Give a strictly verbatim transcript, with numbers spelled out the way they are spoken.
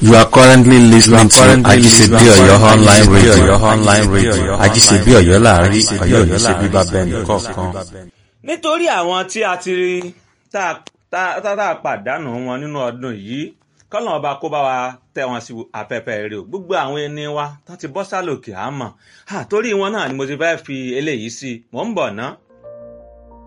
You are currently listening to Ajisebi Oyo online radio. Online radio. Ajisebi Oyo láàrin Ọ̀yọ́ ò ní ṣe bíbá bẹ́ẹ̀ni kọ̀ọ̀kan. Nítorí àwọn tí a ti rí tá tá tá pàdánù wọn nínú ọdún yìí kọ́lọ́n ọba kó bá wa tẹ́ wọn sí afẹ́fẹ́ rere o gbogbo àwọn ẹni wa tán ti bọ́ sálòkè àmọ́ torí wọn náà ni mo ti fẹ́ fi eléyìí sí mò ń bọ̀ ná.